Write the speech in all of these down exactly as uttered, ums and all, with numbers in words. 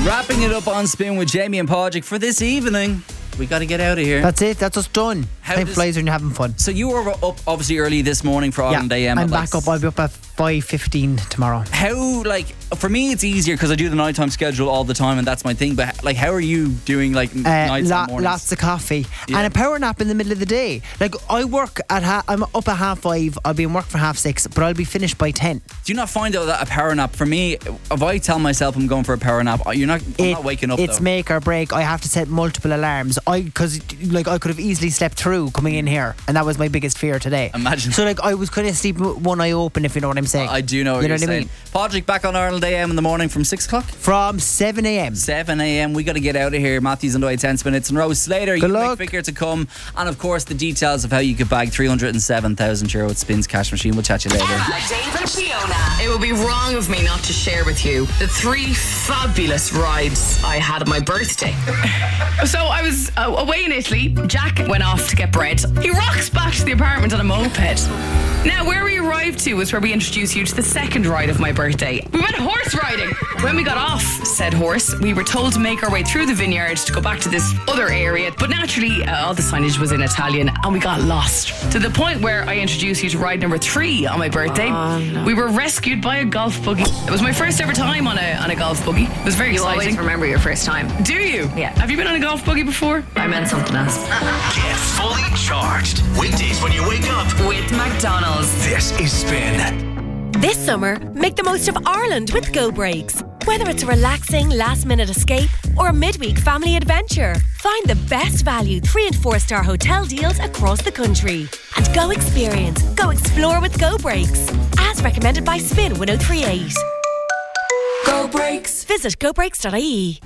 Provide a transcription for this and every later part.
Wrapping it up on Spin with Jamie and Podrick for this evening. We got to get out of here. That's it. That's us done. How Time does- flies when you're having fun. So you were up obviously early this morning for Ireland A M. I'm at back like up. I'll be up at five fifteen tomorrow. How, like, for me it's easier because I do the nighttime schedule all the time and that's my thing, but like how are you doing like Uh, nights lo- and mornings? lots of coffee Yeah. and a power nap in the middle of the day. Like I work at ha- I'm up at half five. I'll be in work for half six, but I'll be finished by ten. Do you not find out that a power nap, for me, if I tell myself I'm going for a power nap, you're not, I'm It- not waking up It's though. make or break. I have to set multiple alarms. I because like I could have easily slept through coming in here, and that was my biggest fear today. Imagine. So like I was kind of sleeping with one eye open, if you know what I'm saying. I do know what you you're know what saying. I mean? Podrick back on Ireland A M in the morning from six o'clock? From seven a.m. seven a.m. We got to get out of here. Matthew's on the way, ten minutes. And Rose Slater, you Good make luck. figure to come. And of course, the details of how you could bag three hundred seven thousand euro at Spins Cash Machine. We'll chat you later. Dave and Fiona. It would be wrong of me not to share with you the three fabulous rides I had on my birthday. So I was uh, away in Italy. Jack went off to get bread. He rocks back to the apartment on a moped. Now, where we arrived to was where we introduced you to the second ride of my birthday. We went horse riding. When we got off said horse, we were told to make our way through the vineyard to go back to this other area. But naturally, uh, all the signage was in Italian and we got lost. To the point where I introduced you to ride number three on my birthday. Oh, no. We were rescued by a golf buggy. It was my first ever time on a on a golf buggy. It was very You exciting. always remember your first time. Do you? Yeah. Have you been on a golf buggy before? I meant something else. Get fully charged. Weekdays when you wake up. With McDonald's. This is Spin. This summer, make the most of Ireland with Go Breaks. Whether it's a relaxing last-minute escape or a midweek family adventure, find the best value three and four star hotel deals across the country. And go experience, go explore with Go Breaks. As recommended by Spin one oh three eight. Go Breaks. Visit go breaks dot I E.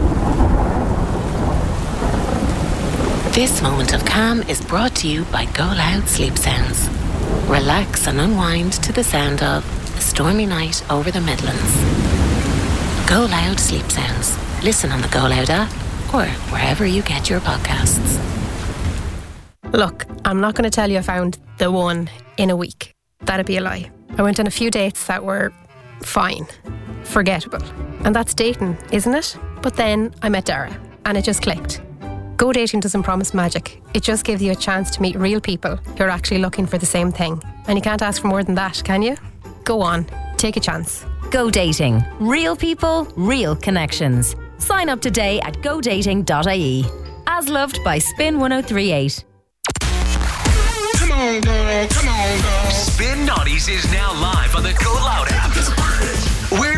This moment of calm is brought to you by Go Loud Sleep Sounds. Relax and unwind to the sound of A Stormy Night Over the Midlands. Go Loud Sleep Sounds. Listen on the Go Loud app or wherever you get your podcasts. Look, I'm not going to tell you I found the one in a week. That'd be a lie. I went on a few dates that were fine, forgettable. And that's dating, isn't it? But then I met Dara and it just clicked. Go Dating doesn't promise magic. It just gives you a chance to meet real people who are actually looking for the same thing. And you can't ask for more than that, can you? Go on, take a chance. Go Dating. Real people, real connections. Sign up today at go dating dot I E. As loved by Spin one oh three eight. Come on, girl. Come on, girl. Spin Naughties is now live on the Go Loud app.